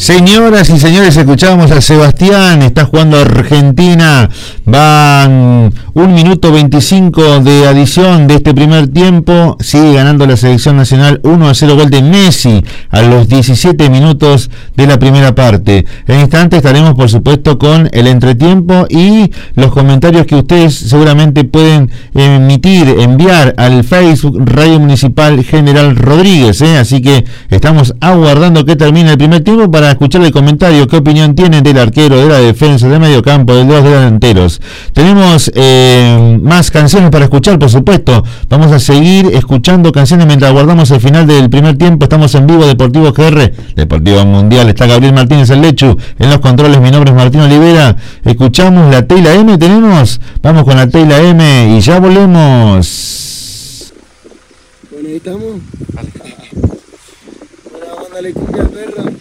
Señoras y señores, escuchábamos a Sebastián, está jugando Argentina, van 1 minuto 25 de adición de este primer tiempo, sigue ganando la selección nacional 1-0, gol de Messi a los 17 minutos de la primera parte. En instante estaremos por supuesto con el entretiempo y los comentarios que ustedes seguramente pueden enviar al Facebook Radio Municipal General Rodríguez, así que estamos aguardando que termine el primer tiempo para escuchar el comentario, qué opinión tienen del arquero, de la defensa, del mediocampo, de los delanteros. Tenemos más canciones para escuchar, por supuesto. Vamos a seguir escuchando canciones mientras aguardamos el final del primer tiempo. Estamos en vivo, Deportivo GR, Deportivo Mundial. Está Gabriel Martínez el Lechu en los controles. Mi nombre es Martín Olivera. Escuchamos la T y la M. ¿Tenemos? Vamos con la T y la M y ya volvemos. Bueno, ahí estamos. Buena banda, le cumbia perra.